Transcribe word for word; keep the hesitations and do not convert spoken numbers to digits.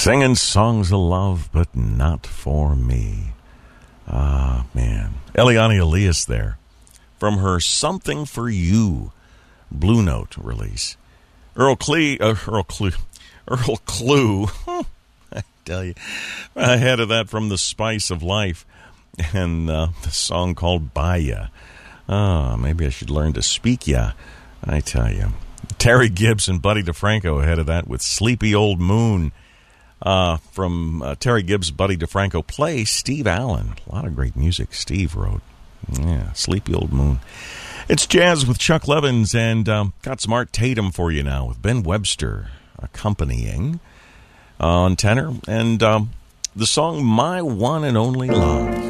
Singing songs of love, but not for me. Ah, man. Eliane Elias there. From her Something for You Blue Note release. Earl Klee, uh, Earl Klugh, Earl Klugh, I tell you, ahead of that from The Spice of Life, and uh, the song called Baya. Ah, oh, maybe I should learn to speak ya, I tell you. Terry Gibbs and Buddy DeFranco ahead of that with Sleepy Old Moon. Uh, from uh, Terry Gibbs, Buddy DeFranco play Steve Allen. A lot of great music Steve wrote. Yeah, Sleepy Old Moon. It's jazz with Chuck Levins, and um, got some Art Tatum for you now with Ben Webster accompanying uh, on tenor, and um, the song My One and Only Love.